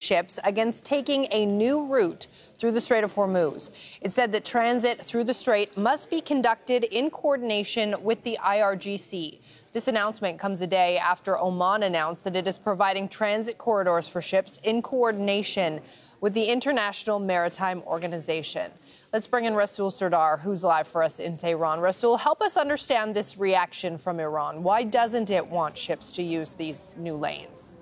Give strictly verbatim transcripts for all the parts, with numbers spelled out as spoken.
ships against taking a new route through the Strait of Hormuz. It said that transit through the strait must be conducted in coordination with the I R G C. This announcement comes a day after Oman announced that it is providing transit corridors for ships in coordination with the International Maritime Organization. Let's bring in Rasul Sardar, who's live for us in Tehran. Rasul, help us understand this reaction from Iran. Why doesn't it want ships to use these new lanes?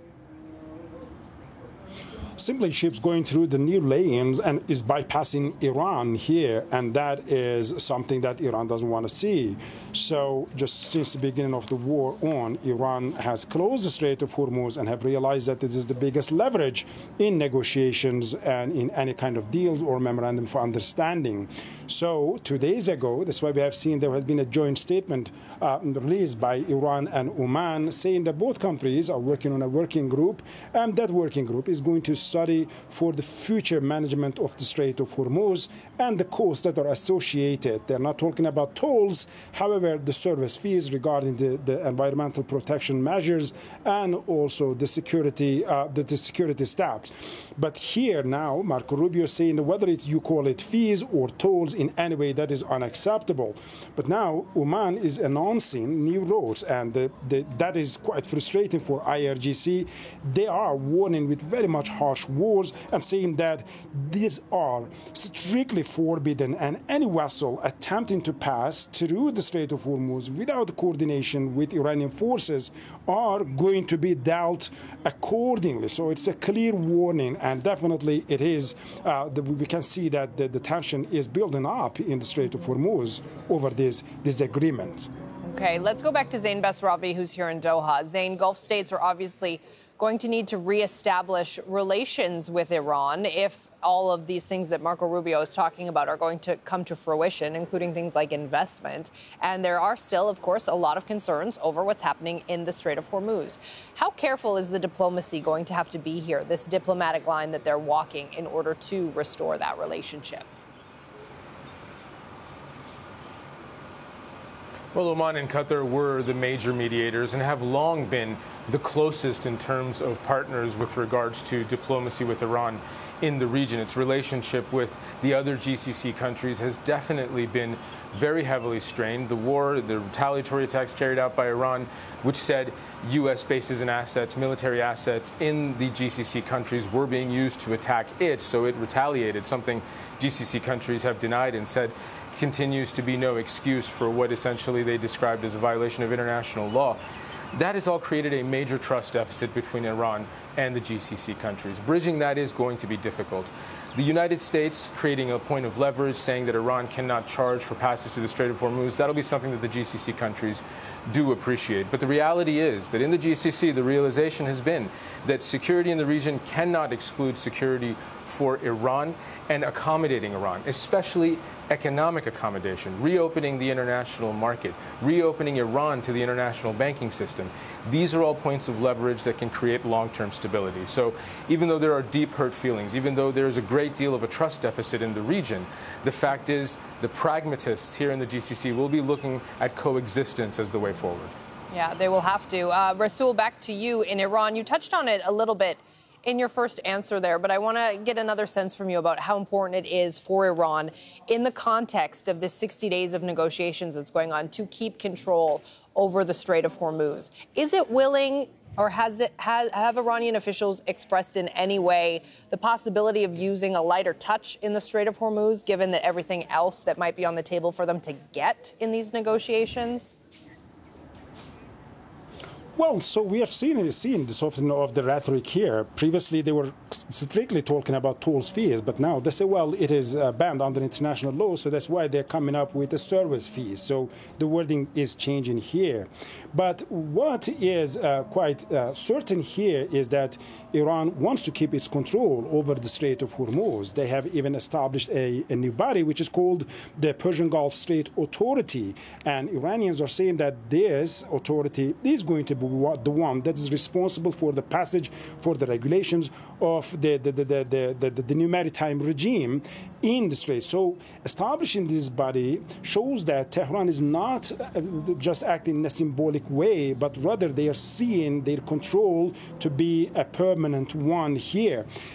Simply ships going through the new lanes and is bypassing Iran here, and that is something that Iran doesn't want to see. So just since the beginning of the war on, Iran has closed the Strait of Hormuz and have realized that this is the biggest leverage in negotiations and in any kind of deals or memorandum for understanding. So two days ago, that's why we have seen there has been a joint statement uh, released by Iran and Oman saying that both countries are working on a working group, and that working group is going to study for the future management of the Strait of Hormuz and the costs that are associated. They're not talking about tolls, however, the service fees regarding the, the environmental protection measures and also the security, uh, the, the security steps. But here now, Marco Rubio is saying that whether it's, you call it fees or tolls in any way, that is unacceptable. But now Oman is announcing new roads, and the, the, that is quite frustrating for I R G C. They are warning with very much harsh words and saying that these are strictly forbidden, and any vessel attempting to pass through the Strait of Hormuz without coordination with Iranian forces are going to be dealt accordingly. So it's a clear warning, and definitely it is. Uh, the, we can see that the, the tension is building up in the Strait of Hormuz over this, this agreement. Okay, let's go back to Zain Basravi, who's here in Doha. Zain, Gulf states are obviously going to need to reestablish relations with Iran if all of these things that Marco Rubio is talking about are going to come to fruition, including things like investment. And there are still, of course, a lot of concerns over what's happening in the Strait of Hormuz. How careful is the diplomacy going to have to be here, this diplomatic line that they're walking, in order to restore that relationship? Well, Oman and Qatar were the major mediators and have long been the closest in terms of partners with regards to diplomacy with Iran in the region. Its relationship with the other G C C countries has definitely been very heavily strained. The war, the retaliatory attacks carried out by Iran, which said U S bases and assets, military assets in the G C C countries were being used to attack it, so it retaliated, something G C C countries have denied and said continues to be no excuse for what essentially they described as a violation of international law. That has all created a major trust deficit between Iran and the G C C countries. Bridging that is going to be difficult. The United States creating a point of leverage, saying that Iran cannot charge for passage through the Strait of Hormuz, that'll be something that the G C C countries do appreciate. But the reality is that in the G C C, the realization has been that security in the region cannot exclude security for Iran and accommodating Iran, especially economic accommodation, reopening the international market, reopening Iran to the international banking system. These are all points of leverage that can create long-term stability. So even though there are deep hurt feelings, even though there's a great deal of a trust deficit in the region, the fact is the pragmatists here in the G C C will be looking at coexistence as the way forward. Yeah, they will have to. Uh, Rasul, back to you in Iran. You touched on it a little bit in your first answer there, but I want to get another sense from you about how important it is for Iran in the context of this sixty days of negotiations that's going on to keep control over the Strait of Hormuz. Is it willing, or has it has, have Iranian officials expressed in any way the possibility of using a lighter touch in the Strait of Hormuz, given that everything else that might be on the table for them to get in these negotiations? Well, so we have seen, seen the softening of the rhetoric here. Previously, they were strictly talking about tolls fees, but now they say, well, it is uh, banned under international law, so that's why they're coming up with the service fees. So the wording is changing here. But what is uh, quite uh, certain here is that Iran wants to keep its control over the Strait of Hormuz. They have even established a, a new body, which is called the Persian Gulf Strait Authority. And Iranians are saying that this authority is going to be the one that is responsible for the passage, for the regulations of the, the, the, the, the, the, the new maritime regime in the Strait. So establishing this body shows that Tehran is not just acting in a symbolic way, but rather they are seeing their control to be a permanent one here.